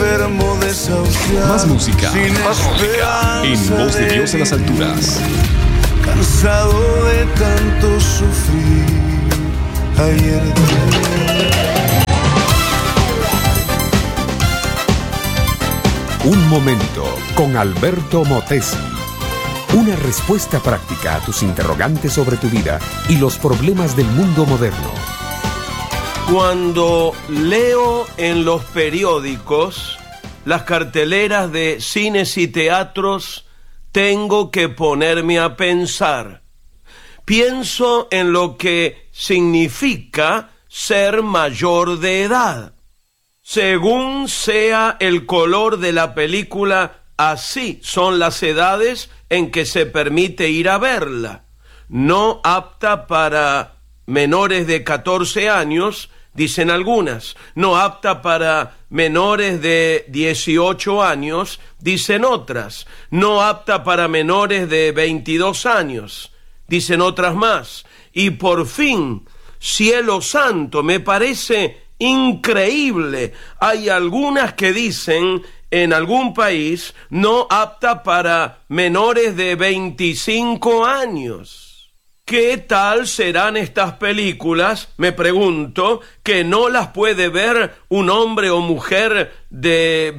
enfermo desahuciado. Más música, sin esperanza en Voz de Dios en las alturas. Cansado de tanto sufrir ayer de Un momento con Alberto Motesi. Una respuesta práctica a tus interrogantes sobre tu vida y los problemas del mundo moderno. Cuando leo en los periódicos las carteleras de cines y teatros, tengo que ponerme a pensar. Pienso en lo que significa ser mayor de edad. Según sea el color de la película, así son las edades en que se permite ir a verla. No apta para menores de 14 años, dicen algunas. No apta para menores de 18 años, dicen otras. No apta para menores de 22 años, dicen otras más. Y por fin, cielo santo, me parece increíble. Hay algunas que dicen en algún país no apta para menores de 25 años. ¿Qué tal serán estas películas? Me pregunto, que no las puede ver un hombre o mujer de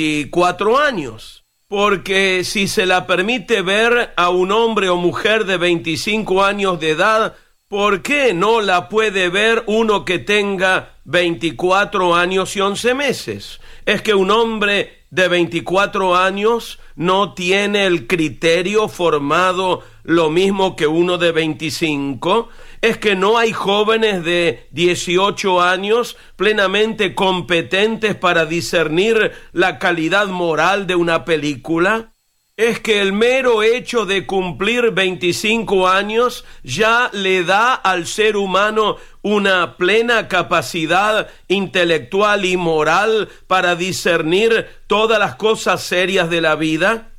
24 años. Porque si se la permite ver a un hombre o mujer de 25 años de edad, ¿por qué no la puede ver uno que tenga 24 años y 11 meses? Es que un hombre de 24 años no tiene el criterio formado lo mismo que uno de 25. Es que no hay jóvenes de 18 años plenamente competentes para discernir la calidad moral de una película. Es que el mero hecho de cumplir 25 años ya le da al ser humano una plena capacidad intelectual y moral para discernir todas las cosas serias de la vida.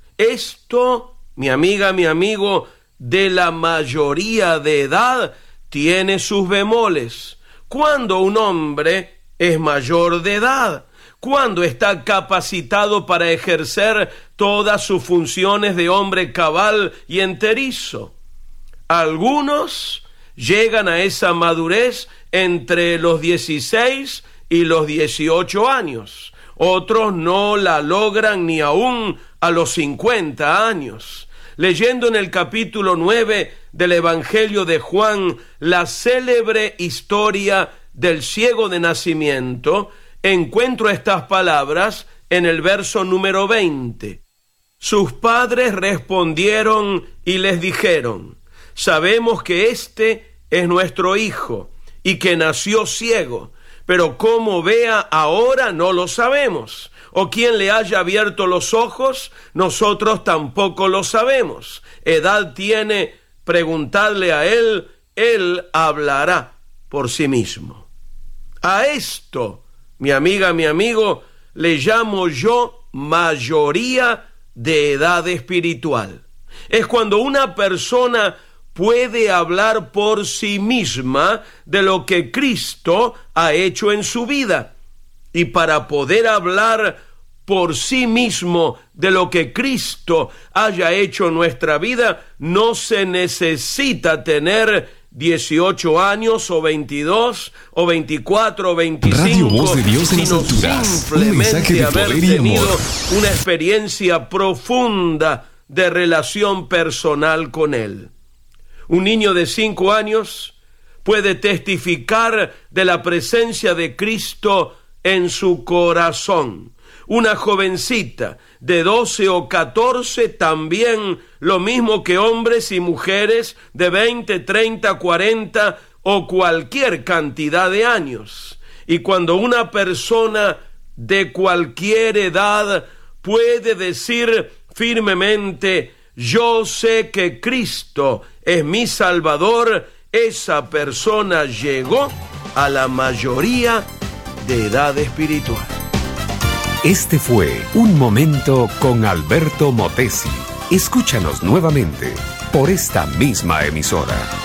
Esto, mi amiga, mi amigo, de la mayoría de edad tiene sus bemoles. ¿Cuándo un hombre es mayor de edad? ¿Cuándo está capacitado para ejercer todas sus funciones de hombre cabal y enterizo? Algunos llegan a esa madurez entre los 16 y los 18 años. Otros no la logran ni aún a los 50 años. Leyendo en el capítulo 9 del Evangelio de Juan la célebre historia del ciego de nacimiento, encuentro estas palabras en el verso número 20. Sus padres respondieron y les dijeron: sabemos que este es nuestro hijo y que nació ciego, pero cómo vea ahora no lo sabemos. O quién le haya abierto los ojos, nosotros tampoco lo sabemos. Edad tiene, preguntadle a él, él hablará por sí mismo. A esto, mi amiga, mi amigo, le llamo yo mayoría de edad espiritual. Es cuando una persona puede hablar por sí misma de lo que Cristo ha hecho en su vida. Y para poder hablar por sí mismo de lo que Cristo haya hecho en nuestra vida, no se necesita tener 18 años o 22 o 24 o 25, Radio Voz de Dios en las sino alturas. simplemente Un haber mensaje de poder y tenido amor. una experiencia profunda de relación personal con Él. Un niño de 5 años puede testificar de la presencia de Cristo en su corazón. Una jovencita de 12 o 14 también, lo mismo que hombres y mujeres de 20, 30, 40 o cualquier cantidad de años. Y cuando una persona de cualquier edad puede decir firmemente: yo sé que Cristo es mi Salvador, esa persona llegó a la mayoría de edad espiritual. Este fue Un Momento con Alberto Motesi. Escúchanos nuevamente por esta misma emisora.